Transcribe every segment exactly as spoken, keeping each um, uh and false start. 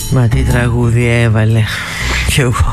Μα τι τραγούδι έβαλε κι εγώ.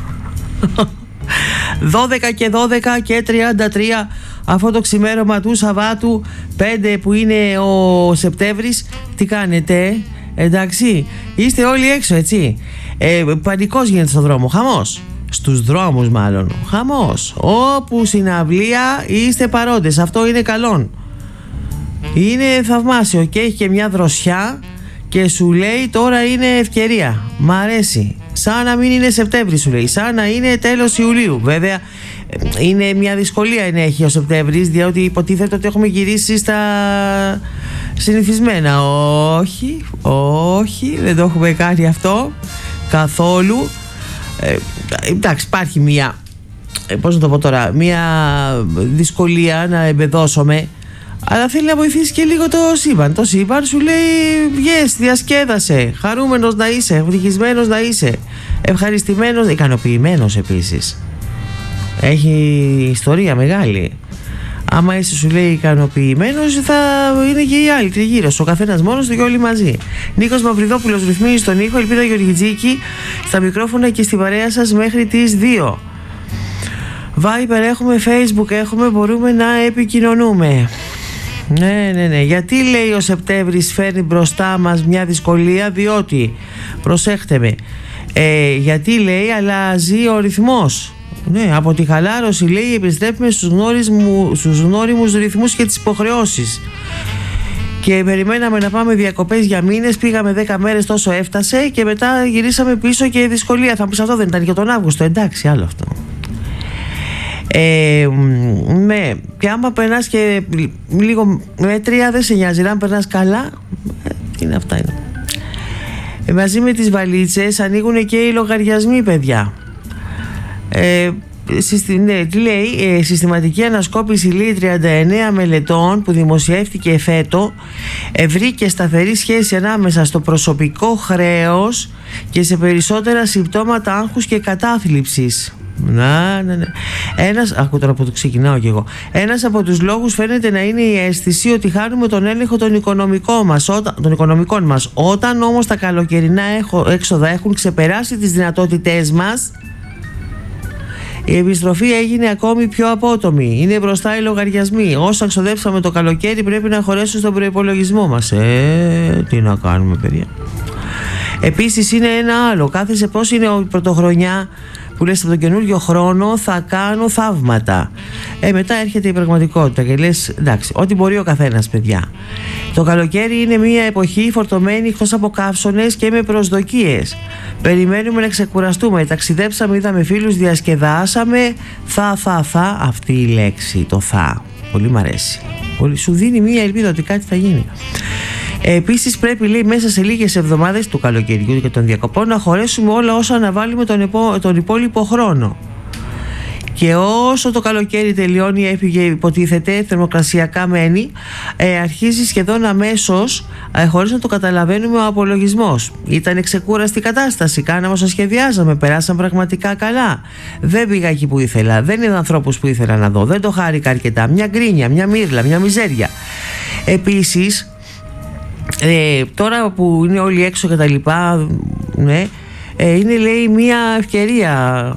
δώδεκα και δώδεκα και τριάντα τρία αυτό το ξημέρωμα του Σαββάτου, πέντε που είναι ο Σεπτέμβρης. Τι κάνετε, εντάξει, είστε όλοι έξω, έτσι? ε, Πανικός γίνεται στον δρόμο, χαμός. Στους δρόμους μάλλον, χαμός. Όπου συναυλία είστε παρόντες, αυτό είναι καλό. Είναι θαυμάσιο και έχει και μια δροσιά και σου λέει τώρα είναι ευκαιρία. Μ' αρέσει. Σαν να μην είναι Σεπτέμβρη, σου λέει, σαν να είναι τέλος Ιουλίου. Βέβαια είναι μια δυσκολία να έχει ο Σεπτέμβρης, διότι υποτίθεται ότι έχουμε γυρίσει στα συνηθισμένα. Όχι, όχι, δεν το έχουμε κάνει αυτό καθόλου. ε, Εντάξει, υπάρχει μια, πώς να το πω τώρα, μια δυσκολία να εμπεδώσουμε, αλλά θέλει να βοηθήσει και λίγο το σύμπαν. Το σύμπαν σου λέει βγες, διασκέδασε, χαρούμενος να είσαι, ευτυχισμένος να είσαι, ευχαριστημένος, ικανοποιημένος επίσης. Έχει ιστορία μεγάλη. Άμα είσαι, σου λέει, ικανοποιημένος, θα είναι και οι άλλοι τριγύρω σου, ο καθένας μόνος του και όλοι μαζί. Νίκος Μαυριδόπουλος ρυθμίζει στον ήχο, Ελπίδα Γεωργιτζίκη στα μικρόφωνα και στην παρέα σας μέχρι τις δύο. Viber έχουμε, Facebook έχουμε, μπορούμε να επικοινωνούμε. Ναι, ναι, ναι. Γιατί λέει ο Σεπτέμβρης φέρνει μπροστά μας μια δυσκολία? Διότι, προσέχτε με, ε, γιατί λέει αλλάζει ο ρυθμός. Ναι, από τη χαλάρωση, λέει, επιστρέφουμε στους, στους γνώριμους ρυθμούς και τις υποχρεώσεις. Και περιμέναμε να πάμε διακοπές για μήνες, πήγαμε δέκα μέρες, τόσο έφτασε, και μετά γυρίσαμε πίσω και δυσκολία. Θα μου πεις, αυτό δεν ήταν και τον Αύγουστο? Εντάξει, άλλο αυτό. Ε, ναι, και άμα περνάς και λίγο μέτρια, δεν σε νοιάζει. Αν περνάς καλά, ε, είναι αυτά είναι. Ε, μαζί με τις βαλίτσες ανοίγουν και οι λογαριασμοί, παιδιά. Ε, συστη, ναι, τι λέει, ε, συστηματική ανασκόπηση, λέει, τριάντα εννέα μελετών που δημοσιεύτηκε φέτο, ε, βρήκε σταθερή σχέση ανάμεσα στο προσωπικό χρέος και σε περισσότερα συμπτώματα άγχους και κατάθλιψης. Να, ναι, ναι. Ένας, άκου τώρα που το ξεκινάω κι εγώ. Ένας από τους λόγους φαίνεται να είναι η αίσθηση ότι χάνουμε τον έλεγχο των οικονομικών μας, όταν, των οικονομικών μας. Όταν όμως τα καλοκαιρινά έξοδα έχουν ξεπεράσει τις δυνατότητές μας, η επιστροφή έγινε ακόμη πιο απότομη. Είναι μπροστά οι λογαριασμοί. Όσα ξοδέψαμε το καλοκαίρι πρέπει να χωρέσουν στον προϋπολογισμό μας. Ε, τι να κάνουμε, παιδιά. Επίσης είναι ένα άλλο. Κάθεσαι πώς είναι η πρωτοχρονιά που λες, από τον καινούριο χρόνο θα κάνω θαύματα. Ε, μετά έρχεται η πραγματικότητα και λες, εντάξει, ό,τι μπορεί ο καθένας, παιδιά. Το καλοκαίρι είναι μια εποχή φορτωμένη εκτός από καύσονες και με προσδοκίες. Περιμένουμε να ξεκουραστούμε. Ταξιδέψαμε, είδαμε φίλους, διασκεδάσαμε. Θα, θα, θα, αυτή η λέξη, το θα. Πολύ μ' αρέσει. Πολύ, σου δίνει μια ελπίδα ότι κάτι θα γίνει. Επίσης πρέπει, λέει, μέσα σε λίγες εβδομάδες του καλοκαιριού και των διακοπών να χωρέσουμε όλα όσα αναβάλουμε τον, επό, τον υπόλοιπο χρόνο. Και όσο το καλοκαίρι τελειώνει, έφυγε, υποτίθεται, θερμοκρασιακά μένει, ε, αρχίζει σχεδόν αμέσως, ε, χωρίς να το καταλαβαίνουμε, ο απολογισμός. Ήταν ξεκούραστη κατάσταση, κάναμε όσα σχεδιάζαμε, περάσαν πραγματικά καλά. Δεν πήγα εκεί που ήθελα, δεν είδα ανθρώπους που ήθελα να δω, δεν το χάρηκα αρκετά. Μια γκρίνια, μια μύρλα, μια μιζέρια. Επίσης, Ε, τώρα που είναι όλοι έξω και τα λοιπά, ναι, ε, είναι, λέει, μια ευκαιρία,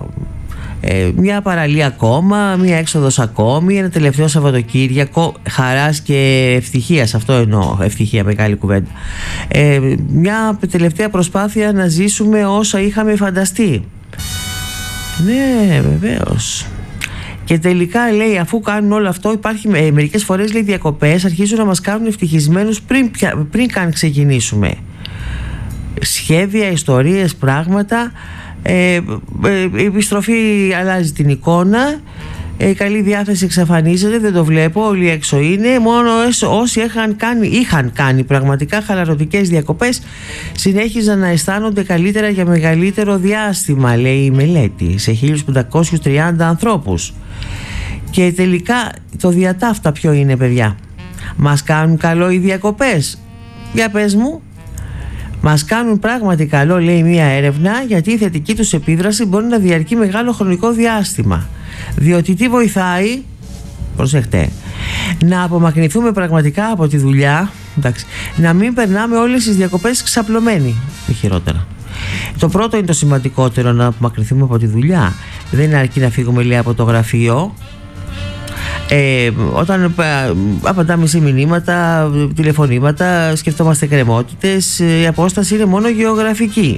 ε, μια παραλία ακόμα, μια έξοδος ακόμη, ένα τελευταίο Σαββατοκύριακο χαράς και ευτυχίας, αυτό εννοώ, ευτυχία, μεγάλη κουβέντα, ε, μια τελευταία προσπάθεια να ζήσουμε όσα είχαμε φανταστεί. Ναι, βεβαίως. Και τελικά, λέει, αφού κάνουν όλο αυτό, υπάρχει, ε, μερικές φορές, λέει, διακοπές αρχίζουν να μας κάνουν ευτυχισμένους πριν, πριν καν ξεκινήσουμε. Σχέδια, ιστορίες, πράγματα, ε, ε, η επιστροφή αλλάζει την εικόνα, ε, η καλή διάθεση εξαφανίζεται, δεν το βλέπω, όλοι έξω είναι. Μόνο όσοι είχαν κάνει, είχαν κάνει πραγματικά χαλαρωτικές διακοπές συνέχιζαν να αισθάνονται καλύτερα για μεγαλύτερο διάστημα, λέει η μελέτη, σε χίλια πεντακόσιους τριάντα ανθρώπους. Και τελικά το διατάφτα ποιο είναι, παιδιά? Μας κάνουν καλό οι διακοπές? Για πες μου. Μας κάνουν πράγματι καλό, λέει μία έρευνα, γιατί η θετική τους επίδραση μπορεί να διαρκεί μεγάλο χρονικό διάστημα. Διότι τι βοηθάει? Προσεχτέ, να απομακρυνθούμε πραγματικά από τη δουλειά, εντάξει, να μην περνάμε όλες τις διακοπές ξαπλωμένοι, ή χειρότερα. Το πρώτο είναι το σημαντικότερο, να απομακρυνθούμε από τη δουλειά. Δεν είναι αρκεί να φύγουμε λίγο από το γραφείο. Ε, όταν ε, απαντάμε σε μηνύματα, τηλεφωνήματα, σκεφτόμαστε κρεμότητες, η απόσταση είναι μόνο γεωγραφική.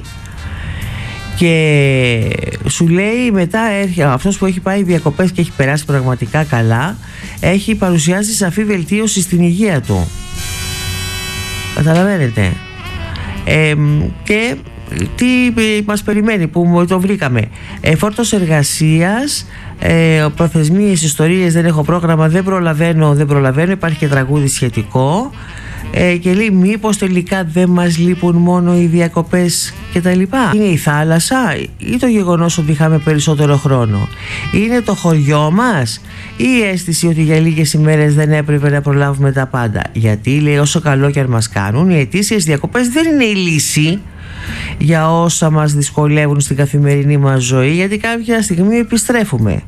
Και σου λέει μετά, αυτός που έχει πάει διακοπές και έχει περάσει πραγματικά καλά, έχει παρουσιάσει σαφή βελτίωση στην υγεία του. Καταλαβαίνετε. Ε, και τι μας περιμένει που το βρήκαμε? Ε, φόρτος εργασίας, ε, προθεσμίες, ιστορίες, δεν έχω πρόγραμμα, δεν προλαβαίνω, δεν προλαβαίνω, υπάρχει και τραγούδι σχετικό. Ε, και λέει μήπως τελικά δεν μας λείπουν μόνο οι διακοπές και τα λοιπά? Είναι η θάλασσα ή το γεγονός ότι είχαμε περισσότερο χρόνο? Είναι το χωριό μας ή η αίσθηση ότι για λίγες ημέρες δεν έπρεπε να προλάβουμε τα πάντα? Γιατί λέει, όσο καλό και αν μας κάνουν, οι ετήσιες διακοπές δεν είναι η λύση για όσα μας δυσκολεύουν στην καθημερινή μας ζωή, γιατί κάποια στιγμή επιστρέφουμε.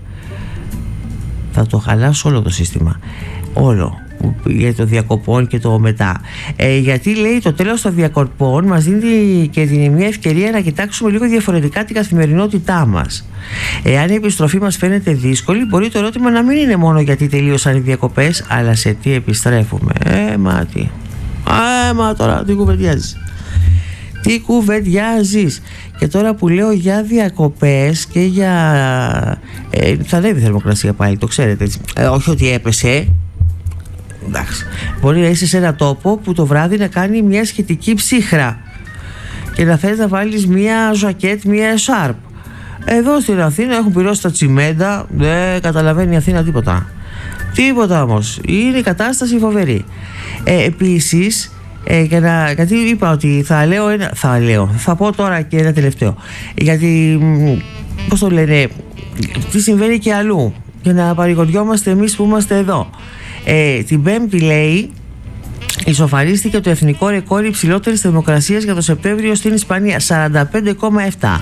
Θα το χαλάσω όλο το σύστημα, όλο, για το διακοπών και το μετά. Ε, γιατί λέει το τέλος των διακοπών μας δίνει και την μια ευκαιρία να κοιτάξουμε λίγο διαφορετικά την καθημερινότητά μας. Εάν η επιστροφή μας φαίνεται δύσκολη, μπορεί το ερώτημα να μην είναι μόνο γιατί τελείωσαν οι διακοπές, αλλά σε τι επιστρέφουμε. Ε, μα τι. Ε, μα τώρα τι κουβεντιάζεις. Τι κουβεντιάζεις. Και τώρα που λέω για διακοπές και για... Ε, θα ανέβει η θερμοκρασία πάλι, το ξέρετε έτσι. Ε, όχι ότι έπεσε. Εντάξει. Μπορεί να είσαι σε ένα τόπο που το βράδυ να κάνει μια σχετική ψύχρα και να θες να βάλεις μια ζακέτ, μια εσάρπ. Εδώ στην Αθήνα έχουν πληρώσει τα τσιμέντα, δεν καταλαβαίνει η Αθήνα τίποτα. Τίποτα όμως. Είναι η κατάσταση φοβερή. Ε, επίσης, ε, για να, γιατί είπα ότι θα λέω, ένα, θα λέω, θα πω τώρα και ένα τελευταίο. Γιατί, πώς το λένε, τι συμβαίνει και αλλού, για να παρηγοριόμαστε εμείς που είμαστε εδώ. Ε, την Πέμπτη, λέει, ισοφαρίστηκε το εθνικό ρεκόρ υψηλότερης θερμοκρασίας για το Σεπτέμβριο στην Ισπανία, σαράντα πέντε κόμμα επτά.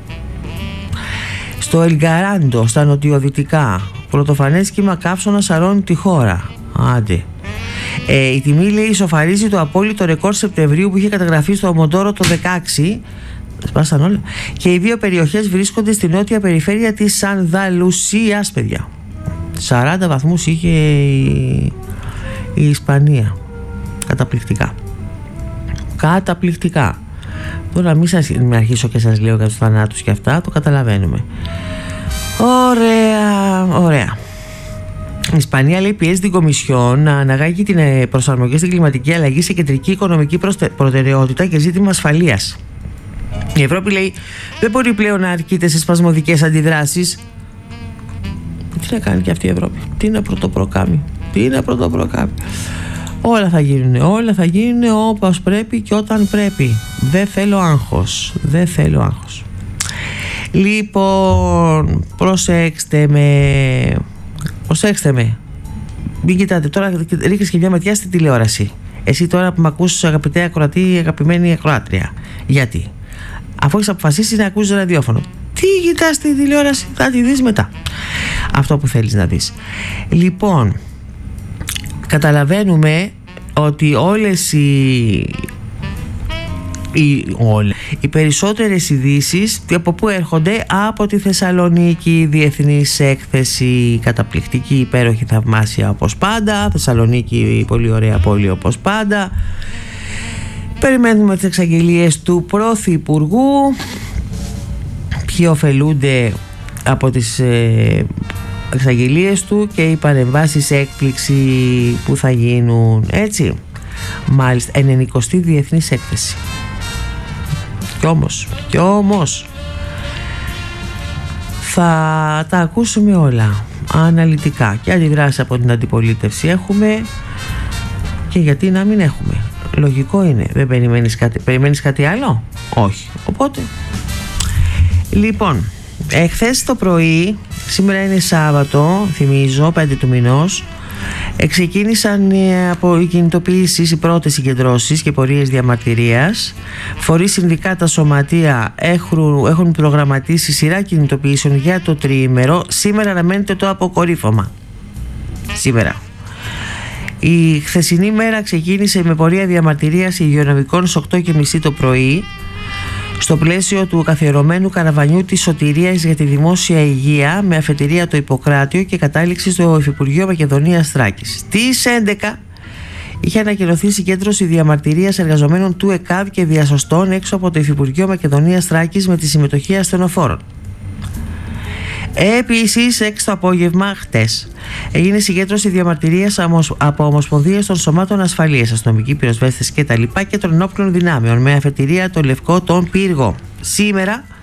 Στο Ελγκαράντο, στα νοτιοδυτικά, πρωτοφανές κύμα καύσωνα σαρώνει τη χώρα. Άντε. Ε, η τιμή, λέει, ισοφαρίζει το απόλυτο ρεκόρ Σεπτεμβρίου που είχε καταγραφεί στο Μοντόρο το δεκαέξι. Σπάσαν όλα. Και οι δύο περιοχές βρίσκονται στη νότια περιφέρεια της Ανδαλουσίας, παιδιά. σαράντα βαθμούς είχε η, η Ισπανία. Καταπληκτικά. Καταπληκτικά. Τώρα μην σας μην αρχίσω και σας λέω για τους θανάτους και αυτά, το καταλαβαίνουμε. Ωραία, ωραία. Η Ισπανία, λέει, πιέζει την Κομισιόν να αναγάγει την προσαρμογή στην κλιματική αλλαγή σε κεντρική οικονομική προτεραιότητα και ζήτημα ασφαλείας. Η Ευρώπη, λέει, δεν μπορεί πλέον να αρκείται σε σπασμωδικές αντιδράσεις. Τι να κάνει και αυτή η Ευρώπη? Τι να πρωτοπροκάμει? Τι να πρωτοπροκάμει? Όλα θα γίνουν, όλα θα γίνουν όπως πρέπει και όταν πρέπει. Δεν θέλω άγχος, δεν θέλω άγχος. Λοιπόν, προσέξτε με, προσέξτε με. Μην κοιτάτε, τώρα ρίχνεις και μια ματιά στη τηλεόραση. Εσύ τώρα που με ακούς, αγαπητέ ακροατή, αγαπημένη ακροάτρια. Γιατί? Αφού έχεις αποφασίσει να ακούσεις ραδιόφωνο, τι κοιτάς τη τηλεόραση? Θα τη δεις μετά αυτό που θέλεις να δεις. Λοιπόν, καταλαβαίνουμε ότι όλες οι, οι, όλες, οι περισσότερες ειδήσεις από πού έρχονται? Από τη Θεσσαλονίκη, διεθνής έκθεση, καταπληκτική, υπέροχη, θαυμάσια όπως πάντα. Θεσσαλονίκη, πολύ ωραία πόλη όπως πάντα. Περιμένουμε τις εξαγγελίες του Πρωθυπουργού. Ποιοι ωφελούνται από τις ε, εξαγγελίες του και οι παρεμβάσεις έκπληξη που θα γίνουν, έτσι. Μάλιστα, ενενηκοστή διεθνής έκθεση. Κι όμως, κι όμως θα τα ακούσουμε όλα αναλυτικά και αντιδράσεις από την αντιπολίτευση έχουμε, και γιατί να μην έχουμε? Λογικό είναι. Δεν περιμένεις κάτι, περιμένεις κάτι άλλο? Όχι. Οπότε, λοιπόν, εχθές το πρωί, σήμερα είναι Σάββατο, θυμίζω, πέντε του μηνός, ξεκίνησαν από οι κινητοποιήσεις, οι πρώτες συγκεντρώσεις και πορείες διαμαρτυρίας. Φορείς, συνδικάτα, σωματεία έχουν, έχουν προγραμματίσει σειρά κινητοποιήσεων για το τριήμερο. Σήμερα αναμένεται το αποκορύφωμα. Σήμερα. Η χθεσινή μέρα ξεκίνησε με πορεία διαμαρτυρίας υγειονομικών στις οκτώ και μισή το πρωί στο πλαίσιο του καθιερωμένου καραβανιού της σωτηρίας για τη δημόσια υγεία, με αφετηρία το Ιπποκράτιο και κατάληξη στο Υφυπουργείο Μακεδονίας Θράκης. Στις έντεκα είχε ανακοινωθεί συγκέντρωση διαμαρτυρίας εργαζομένων του ΕΚΑΒ και διασωστών έξω από το Υφυπουργείο Μακεδονίας Θράκης με τη συμμετοχή ασθενοφόρων. Επίσης, έξι το απόγευμα χτες έγινε συγκέντρωση διαμαρτυρίας από ομοσπονδίες των σωμάτων ασφαλείας, αστυνομικοί, πυροσβέστες κτλ. Και των ενόπλων δυνάμεων με αφετηρία το Λευκό τον Πύργο. Σήμερα